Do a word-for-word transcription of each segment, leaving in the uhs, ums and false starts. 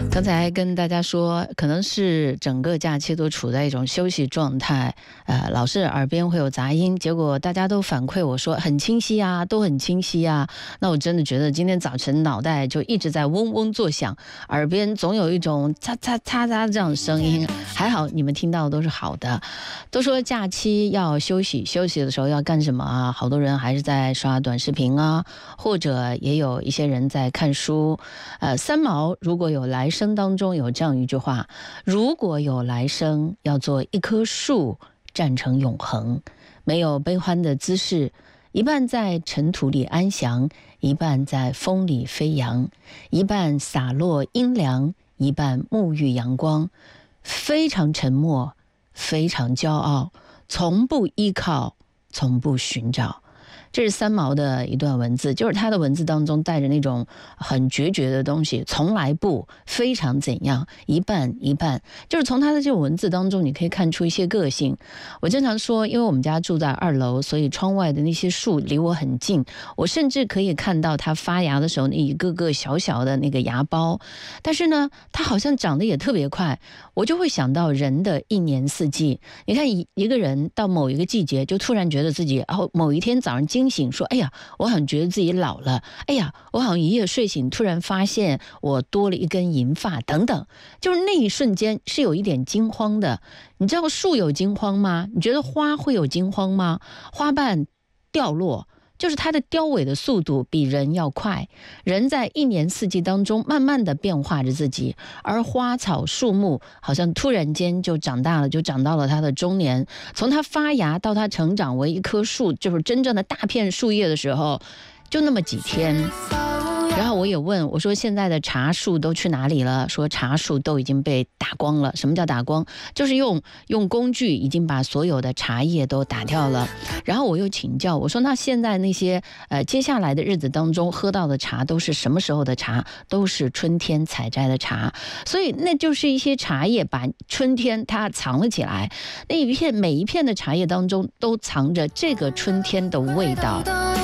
刚才跟大家说，可能是整个假期都处在一种休息状态，呃，老是耳边会有杂音，结果大家都反馈我说很清晰啊，都很清晰啊。那我真的觉得今天早晨脑袋就一直在嗡嗡作响，耳边总有一种嚓嚓嚓嚓这样的声音。还好你们听到的都是好的。都说假期要休息，休息的时候要干什么啊？好多人还是在刷短视频啊，或者也有一些人在看书。呃，三毛如果有来生当中有这样一句话：如果有来生，要做一棵树，站成永恒，没有悲欢的姿势，一半在尘土里安详，一半在风里飞扬，一半洒落阴凉，一半沐浴阳光，非常沉默，非常骄傲，从不依靠，从不寻找。这是三毛的一段文字，就是他的文字当中带着那种很决绝的东西，从来不，非常怎样，一半一半，就是从他的这种文字当中你可以看出一些个性。我经常说，因为我们家住在二楼，所以窗外的那些树离我很近，我甚至可以看到它发芽的时候那一个个小小的那个芽苞。但是呢，它好像长得也特别快，我就会想到人的一年四季。你看一个人到某一个季节就突然觉得自己，哦，某一天早上惊醒说，哎呀，我好像觉得自己老了，哎呀，我好像一夜睡醒突然发现我多了一根银发等等，就是那一瞬间是有一点惊慌的。你知道树有惊慌吗？你觉得花会有惊慌吗？花瓣掉落，就是它的凋萎的速度比人要快。人在一年四季当中慢慢的变化着自己，而花草树木好像突然间就长大了，就长到了它的中年。从它发芽到它成长为一棵树，就是真正的大片树叶的时候，就那么几天。然后我也问我说，现在的茶树都去哪里了？说茶树都已经被打光了。什么叫打光？就是用用工具已经把所有的茶叶都打掉了。然后我又请教我说，那现在那些呃接下来的日子当中喝到的茶都是什么时候的茶？都是春天采摘的茶。所以那就是一些茶叶把春天它藏了起来，那一片每一片的茶叶当中都藏着这个春天的味道。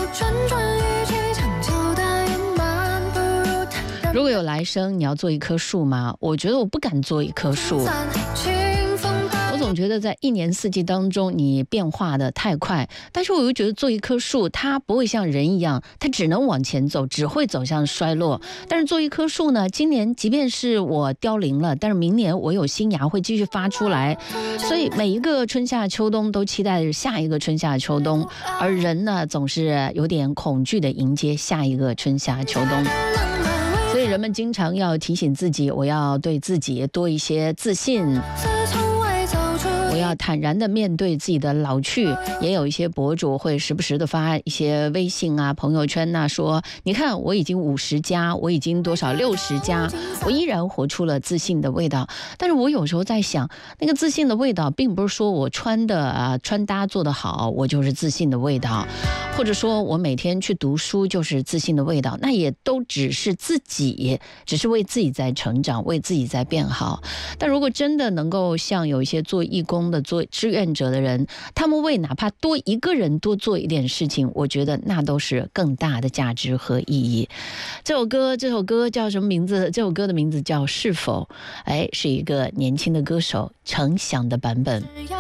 如果有来生，你要做一棵树吗？我觉得我不敢做一棵树。我总觉得在一年四季当中你变化的太快，但是我又觉得做一棵树它不会像人一样，它只能往前走，只会走向衰落。但是做一棵树呢，今年即便是我凋零了，但是明年我有新芽会继续发出来。所以每一个春夏秋冬都期待着下一个春夏秋冬，而人呢总是有点恐惧的迎接下一个春夏秋冬。所以人们经常要提醒自己，我要对自己多一些自信，我要坦然的面对自己的老去。也有一些博主会时不时的发一些微信啊、朋友圈啊，说你看我已经五十加，我已经多少六十加，我依然活出了自信的味道。但是我有时候在想，那个自信的味道并不是说我穿的啊穿搭做得好，我就是自信的味道，或者说我每天去读书就是自信的味道，那也都只是自己，只是为自己在成长，为自己在变好。但如果真的能够像有一些做义工的、做志愿者的人，他们为哪怕多一个人多做一点事情，我觉得那都是更大的价值和意义。这首歌，这首歌叫什么名字？这首歌的名字叫《是否》，哎，是一个年轻的歌手程响的版本。